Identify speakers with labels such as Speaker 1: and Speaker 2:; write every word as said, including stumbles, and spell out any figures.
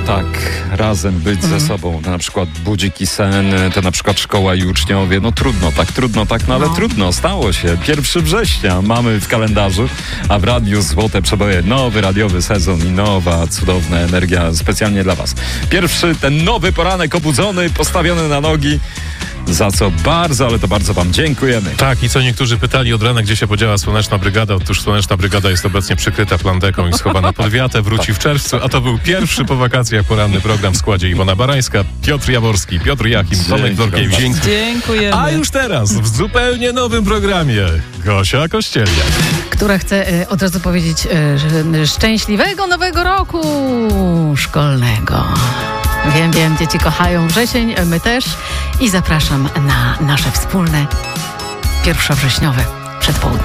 Speaker 1: trudno tak razem być mm. ze sobą. To na przykład budzik i sen, to na przykład szkoła i uczniowie. No trudno tak, trudno tak, no ale no. trudno, stało się. pierwszego września mamy w kalendarzu, a w Radiu Złote Przeboje nowy radiowy sezon i nowa cudowna energia specjalnie dla was. Pierwszy, ten nowy poranek obudzony, postawiony na nogi. Za co bardzo, ale to bardzo wam dziękujemy.
Speaker 2: Tak, i co niektórzy pytali od rana, gdzie się podziała Słoneczna Brygada. Otóż Słoneczna Brygada jest obecnie przykryta plandeką i schowana pod wiatę. Wróci w czerwcu, a to był pierwszy po wakacjach poranny program w składzie Iwona Barańska, Piotr Jaworski, Piotr Jachim, Tomek Dworkiewicz.
Speaker 3: Dziękujemy.
Speaker 2: A już teraz w zupełnie nowym programie Gosia Kościelniak,
Speaker 3: która chce y, od razu powiedzieć y, szczęśliwego nowego roku szkolnego. Wiem, wiem, dzieci kochają wrzesień, my też. I zapraszam na nasze wspólne pierwszowrześniowe przedpołudnie.